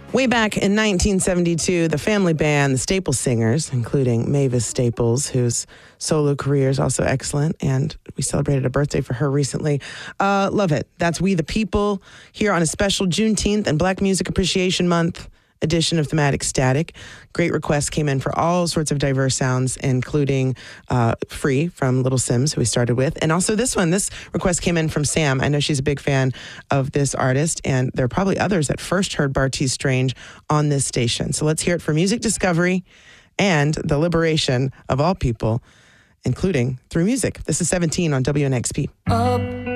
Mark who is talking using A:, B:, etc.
A: Way back in 1972, the family band, the Staples Singers, including Mavis Staples, whose solo career is also excellent, and we celebrated a birthday for her recently. Love it. That's We the People here on a special Juneteenth and Black Music Appreciation Month edition of Thematic Static. Great requests came in for all sorts of diverse sounds, including Free from Little Sims, who we started with. And also this one, this request came in from Sam. I know she's a big fan of this artist, and there are probably others that first heard Bartees Strange on this station. So let's hear it for music discovery and the liberation of all people, including through music. This is 17 on WNXP.
B: Up